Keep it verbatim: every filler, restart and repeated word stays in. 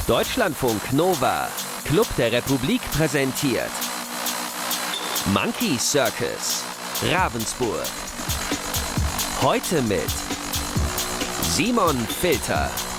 Deutschlandfunk Nova, Club der Republik präsentiert Monkey Circus, Ravensburg. Heute mit Simon Filter.